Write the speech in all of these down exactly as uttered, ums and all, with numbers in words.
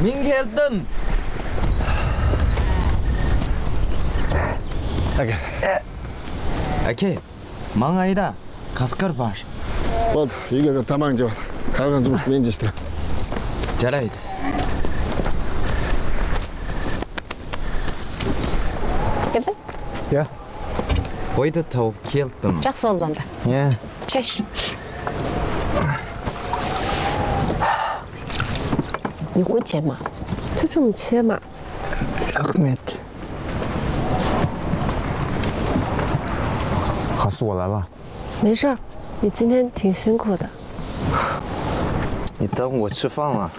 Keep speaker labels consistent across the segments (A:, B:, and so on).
A: Minkeldim. Aka. Aka, mangayda qasqir bor.
B: Bo'ldi, uyga kirib tamom javob. Qolgan жұмысты men jeshtiraman.
A: Жарайды.
C: Келдің?
D: Иә.
A: Қойды тауып келдім.
C: Жақсы болды онда.
D: Иә.
C: Шай іш.你会切吗？就这么切嘛。
D: Рахмет. 好，是我来吧。
C: 没事儿，你今天挺辛苦的。
D: 你等我吃饭了。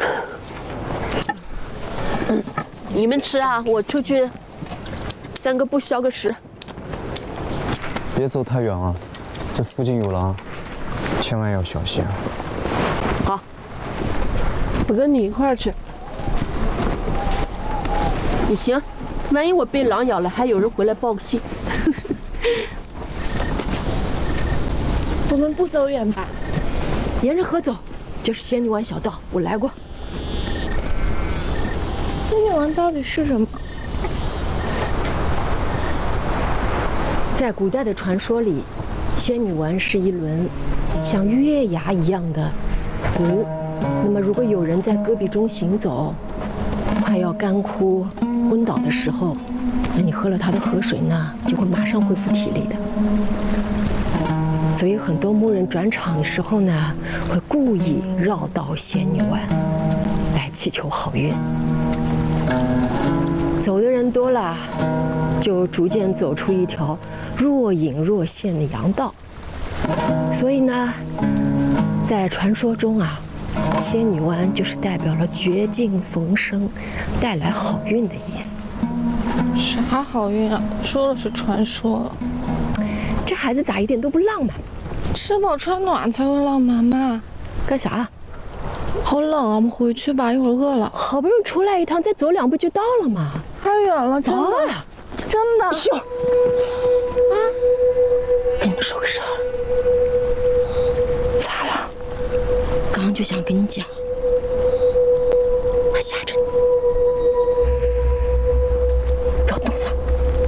C: 嗯，你们吃啊，我出去散个步，消个食。
D: 别走太远了，这附近有狼，千万要小心啊。
C: 好，我跟你一块儿去。也行，万一我被狼咬了，还有人回来报个信。我们不走远吧？沿着河走，就是仙女湾小道，我来过。
E: 仙女湾到底是什么？
C: 在古代的传说里，仙女湾是一轮像月牙一样的湖。那么，如果有人在戈壁中行走，快要干枯、昏倒的时候，那你喝了它的河水呢，就会马上恢复体力的。所以，很多牧人转场的时候呢，会故意绕道仙女湾，来祈求好运。走的人多了，就逐渐走出一条若隐若现的阳道。所以呢，在传说中啊，仙女湾就是代表了绝境逢生、带来好运的意思。
E: 啥好运啊？说了是传说了。
C: 这孩子咋一点都不浪漫？
E: 吃饱穿暖才会浪漫嘛。
C: 干啥啊？
E: 好冷啊，我们回去吧，一会儿饿了。
C: 好不容易出来一趟，再走两步就到了嘛。
E: 太远了，真的，真的。
C: 秀，啊，跟你们说个事儿。
E: 咋了？
C: 刚刚就想跟你讲，我吓着你。